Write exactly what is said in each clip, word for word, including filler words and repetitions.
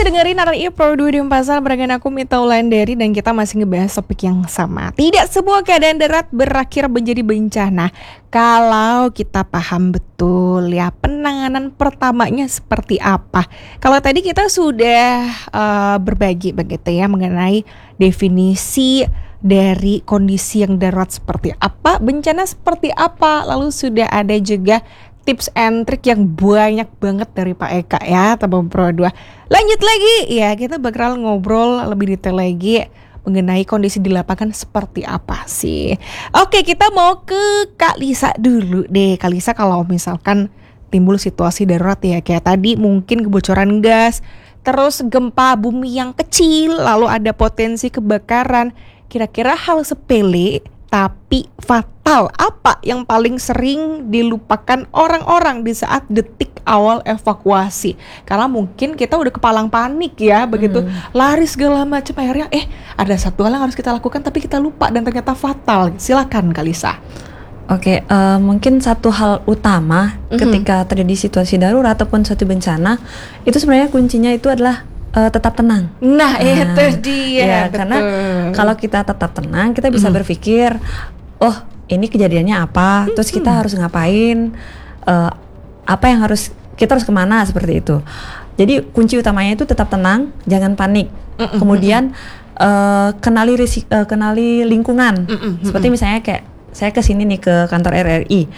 dengerin R R I Pro dua di Pasar barengan aku Mita Wulandari dan kita masih ngebahas topik yang sama. Tidak semua keadaan darurat berakhir menjadi bencana kalau kita paham betul ya penanganan pertamanya seperti apa. Kalau tadi kita sudah uh, berbagi begitu ya mengenai definisi dari kondisi yang darurat seperti apa, bencana seperti apa, lalu sudah ada juga tips and trik yang banyak banget dari Pak Eka ya, Tabung Pro dua. Lanjut lagi ya, kita bakal ngobrol lebih detail lagi mengenai kondisi di lapangan seperti apa sih. Oke, kita mau ke Kak Lisa dulu deh. Kak Lisa, kalau misalkan timbul situasi darurat ya, kayak tadi mungkin kebocoran gas, terus gempa bumi yang kecil, lalu ada potensi kebakaran. Kira-kira hal sepele tapi fatal apa yang paling sering dilupakan orang-orang di saat detik awal evakuasi? Karena mungkin kita udah kepalang panik ya, begitu hmm. lari segala macam, akhirnya eh ada satu hal yang harus kita lakukan tapi kita lupa dan ternyata fatal. Silakan Kak Lisa. Oke, uh, mungkin satu hal utama mm-hmm. ketika terjadi situasi darurat ataupun suatu bencana, itu sebenarnya kuncinya itu adalah Uh, tetap tenang. Nah, nah itu dia. Ya, karena kalau kita tetap tenang, kita bisa mm. berpikir, oh ini kejadiannya apa, mm-hmm. terus kita harus ngapain, uh, apa yang harus kita harus kemana seperti itu. Jadi kunci utamanya itu tetap tenang, jangan panik. Mm-hmm. Kemudian uh, kenali risik, uh, kenali lingkungan. Mm-hmm. Seperti misalnya kayak saya kesini nih ke kantor R R I.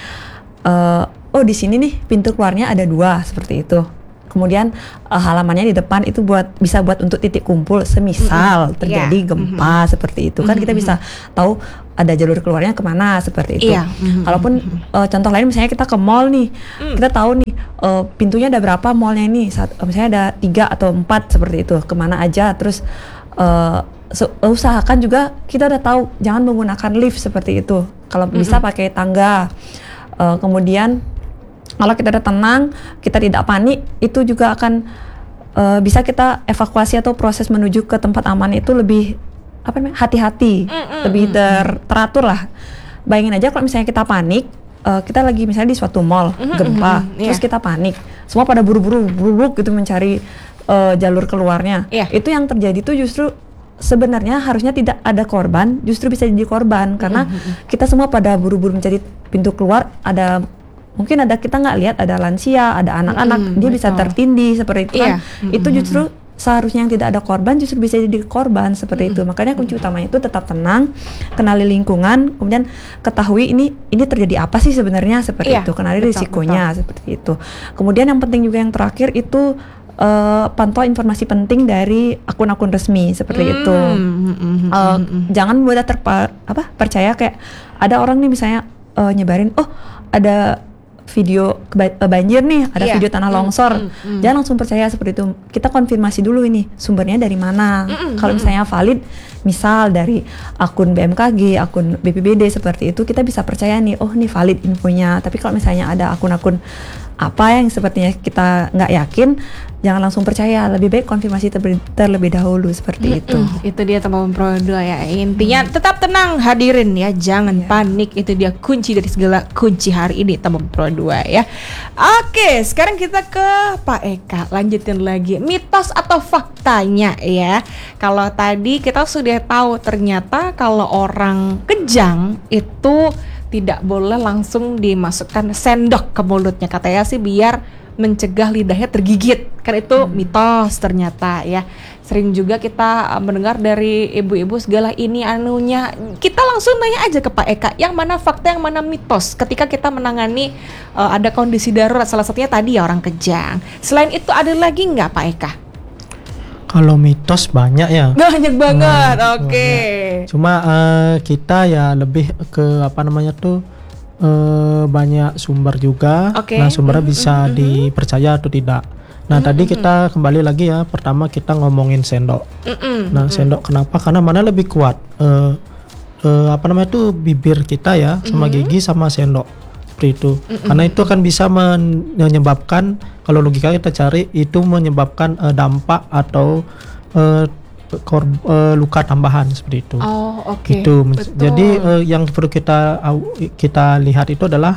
Uh, oh di sini nih pintu keluarnya ada dua seperti itu. Kemudian uh, halamannya di depan itu buat bisa buat untuk titik kumpul semisal mm-hmm. terjadi yeah. gempa mm-hmm. seperti itu kan mm-hmm. kita bisa tahu ada jalur keluarnya kemana seperti itu. Yeah. Mm-hmm. Kalaupun uh, contoh lain misalnya kita ke mall nih, mm. kita tahu nih uh, pintunya ada berapa mallnya ini, Saat, uh, misalnya ada tiga atau empat seperti itu, kemana aja. Terus uh, so, uh, usahakan juga kita udah tahu jangan menggunakan lift seperti itu. Kalau mm-hmm. bisa pakai tangga. Uh, kemudian kalau kita udah tenang, kita tidak panik, itu juga akan uh, bisa kita evakuasi atau proses menuju ke tempat aman itu lebih apa namanya hati-hati, mm-mm. lebih ter- teratur lah. Bayangin aja kalau misalnya kita panik, uh, kita lagi misalnya di suatu mall mm-hmm, gempa, mm-hmm, terus yeah. kita panik, semua pada buru-buru, buru-buru gitu mencari uh, jalur keluarnya. Yeah. Itu yang terjadi tuh justru sebenarnya harusnya tidak ada korban, justru bisa jadi korban karena mm-hmm. kita semua pada buru-buru mencari pintu keluar. Ada mungkin ada kita nggak lihat ada lansia, ada anak-anak, mm, dia betul. Bisa tertindih seperti itu kan. Mm, itu justru seharusnya yang tidak ada korban justru bisa jadi korban seperti mm, itu. Makanya kunci utamanya itu tetap tenang, kenali lingkungan, kemudian ketahui ini ini terjadi apa sih sebenarnya seperti iya, itu, kenali betul, risikonya betul. Seperti itu. Kemudian yang penting juga yang terakhir itu uh, pantau informasi penting dari akun-akun resmi seperti mm, itu. Mm, mm, uh, mm, jangan mudah terpa apa percaya kayak ada orang nih misalnya uh, nyebarin oh ada video keba- banjir nih, ada yeah. video tanah longsor. Mm, mm, mm. Jangan langsung percaya seperti itu. Kita konfirmasi dulu ini sumbernya dari mana. Mm, mm, Kalau misalnya valid, misal dari akun B M K G, akun B P B D seperti itu, kita bisa percaya nih, oh ini valid infonya. Tapi kalau misalnya ada akun-akun apa yang sepertinya kita nggak yakin, jangan langsung percaya. Lebih baik konfirmasi terbe- terlebih dahulu seperti mm-hmm. itu. Itu dia teman Pro dua ya. Intinya mm. tetap tenang hadirin ya, jangan yeah. panik. Itu dia kunci dari segala kunci hari ini teman Pro dua ya. Oke, sekarang kita ke Pak Eka. Lanjutin lagi mitos atau faktanya ya. Kalau tadi kita sudah tahu ternyata kalau orang kejang itu tidak boleh langsung dimasukkan sendok ke mulutnya, katanya sih biar mencegah lidahnya tergigit. Kan itu hmm. mitos ternyata ya. Sering juga kita mendengar dari ibu-ibu segala ini anunya. Kita langsung nanya aja ke Pak Eka, yang mana fakta, yang mana mitos ketika kita menangani uh, ada kondisi darurat. Salah satunya tadi ya orang kejang. Selain itu ada lagi nggak Pak Eka? Kalau mitos banyak ya. Banyak banget, nah, oke. Okay. Cuma uh, kita ya lebih ke apa namanya tuh uh, banyak sumber juga. Okay. Nah sumbernya mm-hmm. bisa mm-hmm. dipercaya atau tidak. Nah mm-hmm. tadi kita kembali lagi ya. Pertama kita ngomongin sendok. Mm-hmm. Nah sendok kenapa? Karena mana lebih kuat? Uh, uh, apa namanya tuh bibir kita ya, sama mm-hmm. gigi sama sendok. Itu mm-mm. karena itu akan bisa menyebabkan, kalau logika kita cari itu menyebabkan uh, dampak atau uh, kor, uh, luka tambahan seperti itu. Oh, oke. Okay. Itu jadi uh, yang perlu kita uh, kita lihat itu adalah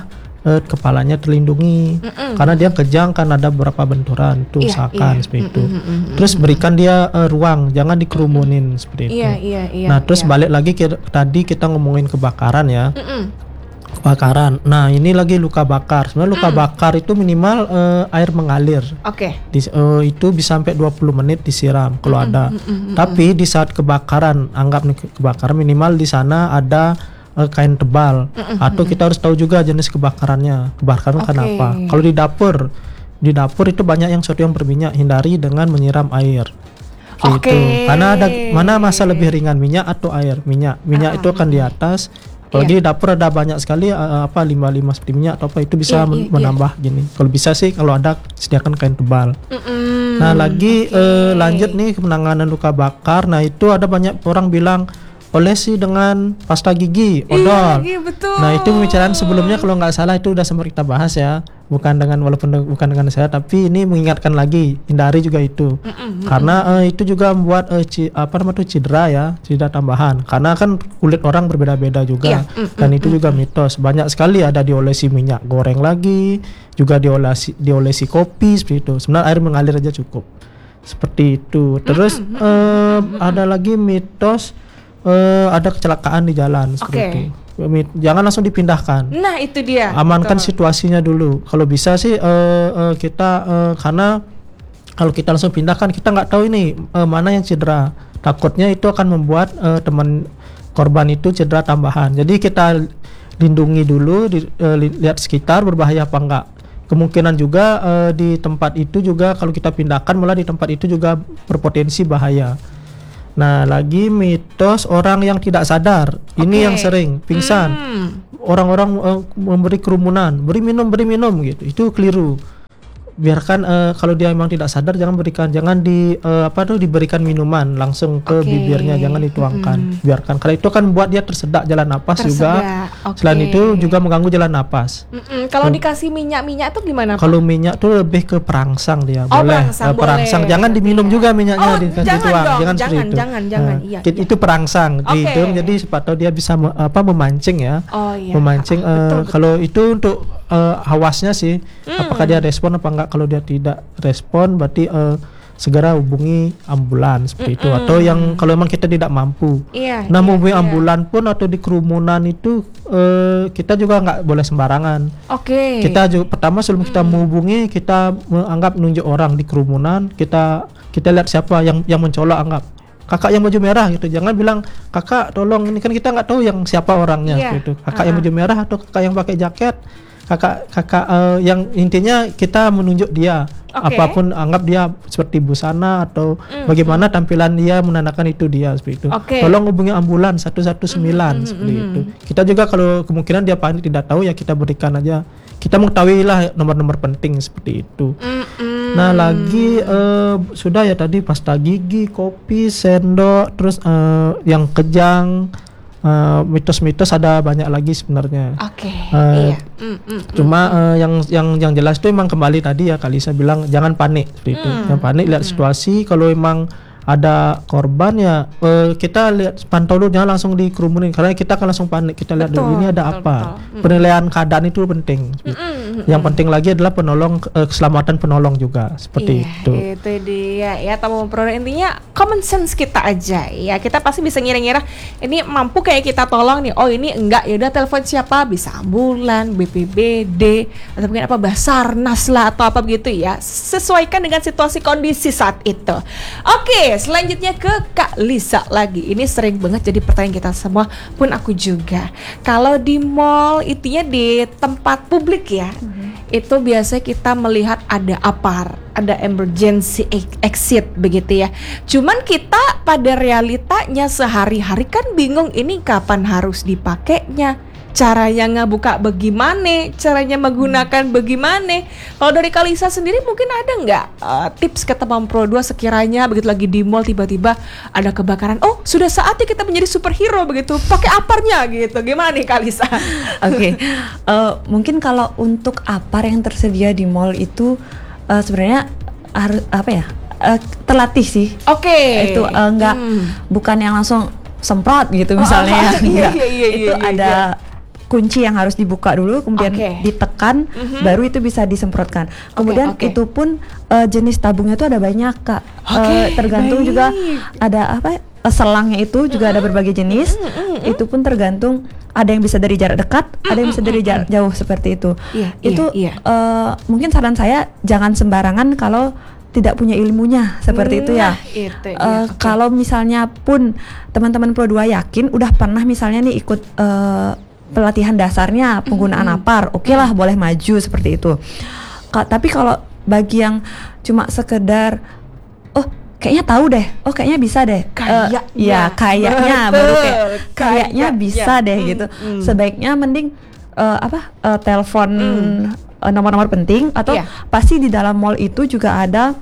uh, kepalanya terlindungi. Mm-mm. Karena dia kejang kan ada beberapa benturan tuh Iya, usahakan iya. seperti itu. Mm-mm, mm-mm, Terus berikan dia uh, ruang, jangan dikerumunin seperti itu. Iya, iya, iya, Nah terus iya. balik lagi ke, tadi kita ngomongin kebakaran ya. Mm-mm. Kebakaran. Nah ini lagi luka bakar. Sebenarnya luka mm. bakar itu minimal uh, air mengalir. Oke. Di, uh, itu bisa sampai dua puluh menit disiram kalau mm-mm, ada. Mm-mm, Tapi di saat kebakaran, anggap nih kebakaran minimal di sana ada uh, kain tebal. Mm-mm, atau kita harus tahu juga jenis kebakarannya. Kebakaran okay. kenapa? Kalau di dapur, di dapur itu banyak yang sodium berminyak, hindari dengan menyiram air. Gitu. Okay. Karena ada mana masa lebih ringan, minyak atau air? Minyak. Minyak uh-huh. itu akan di atas. Kalau yeah. di dapur ada banyak sekali uh, apa limbah-limbah seperti minyak atau apa itu bisa yeah, men- yeah, menambah yeah. gini. Kalau bisa sih kalau ada sediakan kain tebal. Mm-mm. Nah lagi okay. uh, lanjut nih penanganan luka bakar. Nah itu ada banyak orang bilang olesi dengan pasta gigi, odol. Iya, iya, betul. Nah itu pembicaraan sebelumnya kalau nggak salah itu udah sempat kita bahas ya. Bukan dengan walaupun de- bukan dengan saya, tapi ini mengingatkan lagi, hindari juga itu. Mm-mm, karena uh, itu juga membuat uh, ci- apa namanya tuh cedera ya, cedera tambahan. Karena kan kulit orang berbeda-beda juga, yeah. dan itu juga mitos. Banyak sekali ada diolesi minyak goreng lagi, juga diolesi diolesi kopi seperti itu. Sebenarnya air mengalir aja cukup. Seperti itu. Terus uh, ada lagi mitos. Uh, ada kecelakaan di jalan seperti itu. Jangan langsung dipindahkan. Nah itu dia. Amankan betul. situasinya dulu. Kalau bisa sih uh, uh, kita uh, karena kalau kita langsung pindahkan kita nggak tahu ini uh, mana yang cedera. Takutnya itu akan membuat uh, teman korban itu cedera tambahan. Jadi kita lindungi dulu, di, uh, li- lihat sekitar berbahaya apa enggak. Kemungkinan juga uh, di tempat itu juga kalau kita pindahkan malah di tempat itu juga berpotensi bahaya. Nah, lagi mitos orang yang tidak sadar. Okay. Ini yang sering pingsan. Hmm. Orang-orang uh, memberi kerumunan, beri minum, beri minum gitu. Itu keliru. Biarkan uh, kalau dia memang tidak sadar jangan berikan, jangan di uh, apa tuh diberikan minuman langsung ke okay. bibirnya, jangan dituangkan. Hmm. Biarkan karena itu kan buat dia tersedak jalan napas tersedak. juga. Okay. Selain itu juga mengganggu jalan napas. Mm-mm. Kalau hmm. dikasih minyak-minyak itu gimana? Kalau minyak tuh lebih ke perangsang dia, oh, boleh. Perangsang, uh, perangsang. boleh. Jangan diminum yeah. juga minyaknya oh, dikasih jangan tuang, dong. jangan seperti jangan, itu. Jangan, jangan, nah, iya. Itu perangsang. Okay. Dihidung jadi siapa tahu dia bisa me, apa memancing ya. Oh iya. Memancing uh, betul, betul. Kalau itu untuk uh, hawasnya sih, hmm. apakah dia respon apa enggak? Kalau dia tidak respon berarti uh, segera hubungi ambulans seperti Mm-mm. itu atau yang kalau memang kita tidak mampu. Iya, nah, iya, hubungi iya. ambulans pun atau di kerumunan itu uh, kita juga nggak boleh sembarangan. Oke. Okay. Kita juga pertama sebelum kita mm. menghubungi kita menganggap menunjuk orang di kerumunan, kita kita lihat siapa yang yang mencolok, anggap kakak yang baju merah gitu. Jangan bilang kakak tolong ini, kan kita nggak tahu yang siapa orangnya yeah. gitu. Kakak uh-huh. yang baju merah atau kakak yang pakai jaket. Kakak kakak uh, yang intinya kita menunjuk dia. Okay. Apapun anggap dia seperti busana atau mm, bagaimana mm. tampilan dia menandakan itu dia seperti itu. Okay. Tolong hubungi ambulans satu satu sembilan mm, seperti mm, itu. Kita juga kalau kemungkinan dia panik tidak tahu ya kita berikan aja. Kita mengetahui lah nomor-nomor penting seperti itu. Mm, mm. Nah lagi uh, sudah ya tadi pasta gigi, kopi, sendok, terus uh, yang kejang. Uh, mitos-mitos ada banyak lagi sebenarnya. Oke. Okay, uh, iya. Mm, mm, cuma mm, uh, yang yang yang jelas itu memang kembali tadi ya Kalisa bilang jangan panik seperti itu. Mm, Jangan panik, lihat mm. situasi. Kalau memang ada korban ya uh, kita lihat pantau dulu, jangan langsung dikerumunin karena kita akan langsung panik. Kita lihat betul, dulu ini ada betul, apa. Betul. Penilaian keadaan itu penting. Mm, mm, yang mm. penting lagi adalah penolong uh, keselamatan penolong juga seperti iya, itu. Itu dia ya tamu produk, intinya common sense kita aja ya. Kita pasti bisa ngira-ngira ini mampu kayak kita tolong nih. Oh ini enggak, ya udah telepon siapa, bisa ambulan, B P B D atau mungkin apa Basarnas lah atau apa begitu ya. Sesuaikan dengan situasi kondisi saat itu. Oke, selanjutnya ke Kak Lisa lagi. Ini sering banget jadi pertanyaan kita semua, pun aku juga. Kalau di mall, intinya di tempat publik ya, mm-hmm. itu biasanya kita melihat ada apar, ada emergency exit begitu ya. Cuman kita pada realitanya sehari-hari kan bingung ini kapan harus dipakainya, caranya ngebuka bagaimana, caranya menggunakan bagaimana. Kalau dari Kalisa sendiri mungkin ada nggak uh, tips ke teman Pro dua sekiranya begitu lagi di mall tiba-tiba ada kebakaran, oh sudah saatnya kita menjadi superhero begitu, pakai aparnya gitu. Gimana nih Kalisa? Oke, okay. uh, mungkin kalau untuk apar yang tersedia di mall itu uh, sebenarnya harus apa ya? Uh, terlatih sih. Oke. Okay. Itu uh, nggak hmm. bukan yang langsung semprot gitu misalnya. Oh, iya, iya, iya, itu iya, ada iya. kunci yang harus dibuka dulu, kemudian okay. ditekan, mm-hmm. baru itu bisa disemprotkan. Kemudian okay, okay. itu pun uh, jenis tabungnya itu ada banyak kak, okay, uh, tergantung baik. Juga ada apa selangnya itu juga mm-hmm. ada berbagai jenis, mm-hmm. itu pun tergantung. Ada yang bisa dari jarak dekat, ada yang bisa dari jarak jauh seperti itu. Yeah, itu yeah, yeah. Uh, mungkin saran saya jangan sembarangan kalau tidak punya ilmunya seperti nah, itu ya. Itu, uh, ya okay. Kalau misalnya pun teman-teman Pro dua yakin udah pernah misalnya nih ikut uh, pelatihan dasarnya penggunaan mm-hmm. apar, oke okay lah boleh maju seperti itu. Ka- tapi kalau bagi yang cuma sekedar oh kayaknya tahu deh, oh kayaknya bisa deh, kayaknya, uh, ya kayaknya baru kayak kayaknya bisa ya. deh mm, gitu. Mm. Sebaiknya mending uh, apa uh, telepon mm. uh, nomor-nomor penting atau yeah. pasti di dalam mall itu juga ada.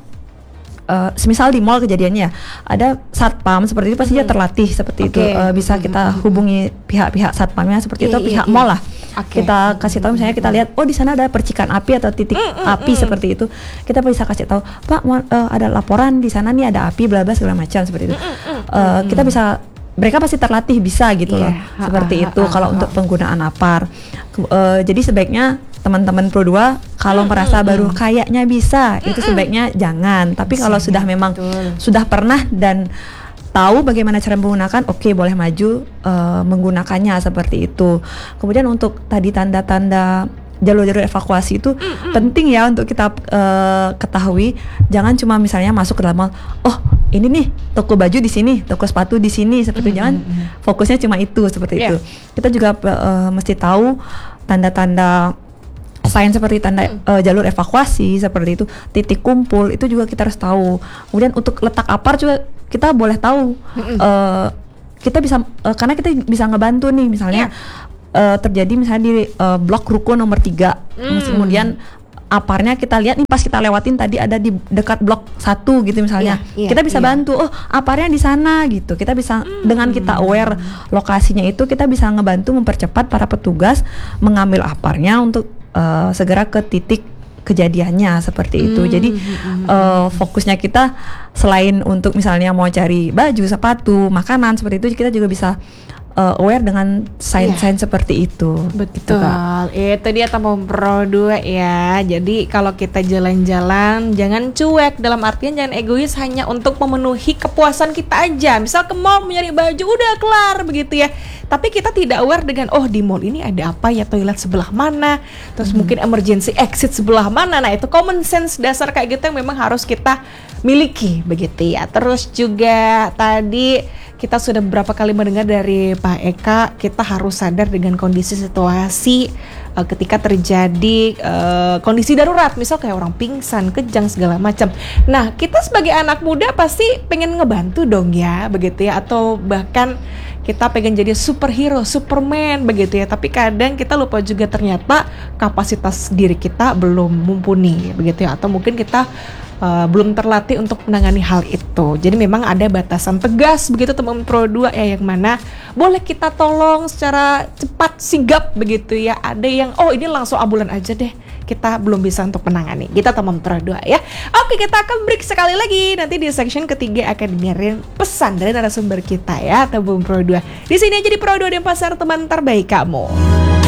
Uh, semisal di mall kejadiannya ada satpam seperti itu pasti dia terlatih seperti okay. itu uh, bisa kita hubungi pihak-pihak satpamnya seperti yeah, itu pihak yeah, mall lah okay. kita kasih tahu misalnya kita lihat oh di sana ada percikan api atau titik mm, mm, api mm. seperti itu kita bisa kasih tahu Pak uh, ada laporan di sana nih ada api bla bla segala macam seperti itu mm, mm, uh, mm. kita bisa mereka pasti terlatih bisa gitu yeah. loh ha, seperti ha, itu ha, kalau ha, untuk ha. penggunaan apar uh, jadi sebaiknya teman-teman Pro dua kalau hmm, merasa hmm, baru hmm. kayaknya bisa hmm, itu sebaiknya hmm. jangan tapi kalau sudah memang betul. Sudah pernah dan tahu bagaimana cara menggunakan oke okay, boleh maju uh, menggunakannya seperti itu. Kemudian untuk tadi tanda-tanda jalur-jalur evakuasi itu mm, mm. penting ya untuk kita uh, ketahui. Jangan cuma misalnya masuk ke dalam mall, oh ini nih toko baju di sini, toko sepatu di sini seperti mm, jangan mm, fokusnya cuma itu seperti yeah. itu. Kita juga uh, mesti tahu tanda-tanda sign seperti tanda mm. uh, jalur evakuasi seperti itu, titik kumpul itu juga kita harus tahu. Kemudian untuk letak apar juga kita boleh tahu. Mm-hmm. Uh, kita bisa uh, karena kita bisa ngebantu nih misalnya yeah. uh, terjadi misalnya di uh, blok ruko nomor tiga. Mm. Kemudian aparnya kita lihat nih pas kita lewatin tadi ada di dekat blok satu gitu misalnya. Yeah, yeah, kita bisa yeah. bantu, oh aparnya di sana gitu. Kita bisa mm. dengan kita aware lokasinya itu kita bisa ngebantu mempercepat para petugas mengambil aparnya untuk Uh, segera ke titik kejadiannya seperti itu. Hmm, Jadi hmm, uh, fokusnya kita selain untuk misalnya mau cari baju, sepatu, makanan seperti itu kita juga bisa uh, aware dengan sign-sign yeah. seperti itu. Betul. Gitu, itu dia teman Pro dua ya. Jadi kalau kita jalan-jalan jangan cuek, dalam artian jangan egois hanya untuk memenuhi kepuasan kita aja. Misal ke mall mencari baju udah kelar begitu ya. Tapi kita tidak aware dengan oh di mall ini ada apa ya, toilet sebelah mana, terus hmm. mungkin emergency exit sebelah mana. Nah itu common sense dasar kayak gitu yang memang harus kita miliki begitu ya. Terus juga tadi kita sudah beberapa kali mendengar dari Pak Eka, kita harus sadar dengan kondisi situasi uh, ketika terjadi uh, kondisi darurat, misal kayak orang pingsan, kejang segala macam. Nah kita sebagai anak muda pasti pengen ngebantu dong ya begitu ya, atau bahkan kita pengen jadi superhero, superman begitu ya. Tapi kadang kita lupa juga ternyata kapasitas diri kita belum mumpuni begitu ya. Atau mungkin kita uh, belum terlatih untuk menangani hal itu. Jadi memang ada batasan tegas begitu teman Pro dua ya, yang mana boleh kita tolong secara cepat, sigap begitu ya. Ada yang oh ini langsung ambulan aja deh, kita belum bisa untuk menangani. Kita teman Pro dua ya. Oke, kita akan break sekali lagi. Nanti di section ketiga akan dengerin pesan dari narasumber kita ya, teman Pro dua. Di sini aja di Pro dua dan Pasar, teman terbaik kamu.